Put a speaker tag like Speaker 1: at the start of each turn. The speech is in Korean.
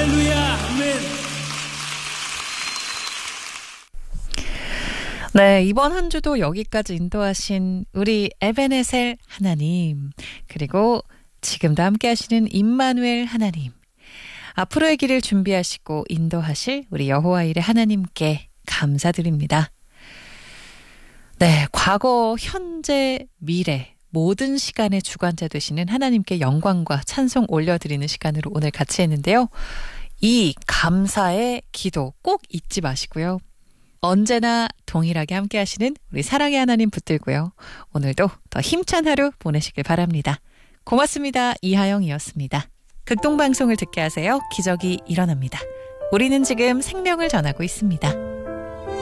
Speaker 1: 할렐루야. 아멘.
Speaker 2: 네, 이번 한 주도 여기까지 인도하신 우리 에베네셀 하나님, 그리고 지금도 함께 하시는 임마누엘 하나님, 앞으로의 길을 준비하시고 인도하실 우리 여호와 일의 하나님께 감사드립니다. 네, 과거, 현재, 미래 모든 시간의 주관자 되시는 하나님께 영광과 찬송 올려드리는 시간으로 오늘 같이 했는데요. 이 감사의 기도 꼭 잊지 마시고요. 언제나 동일하게 함께 하시는 우리 사랑의 하나님 붙들고요. 오늘도 더 힘찬 하루 보내시길 바랍니다. 고맙습니다. 이하영이었습니다. 극동방송을 듣게 하세요. 기적이 일어납니다. 우리는 지금 생명을 전하고 있습니다.